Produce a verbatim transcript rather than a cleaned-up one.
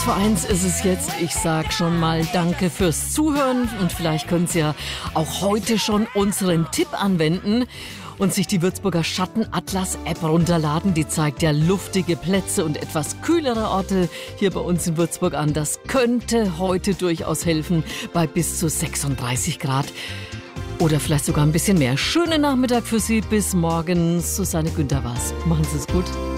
vor eins ist es jetzt. Ich sag schon mal danke fürs Zuhören und vielleicht können Sie ja auch heute schon unseren Tipp anwenden und sich die Würzburger Schattenatlas-App runterladen. Die zeigt ja luftige Plätze und etwas kühlere Orte hier bei uns in Würzburg an. Das könnte heute durchaus helfen bei bis zu sechsunddreißig Grad. Oder vielleicht sogar ein bisschen mehr. Schönen Nachmittag für Sie. Bis morgen. Susanne Günther war's. Machen Sie es gut.